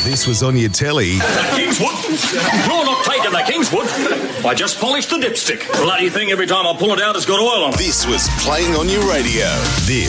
this was on your telly. The Kingswood? You're not taking the Kingswood. I just polished the dipstick. Bloody thing, every time I pull it out, it's got oil on it. This was playing on your radio. This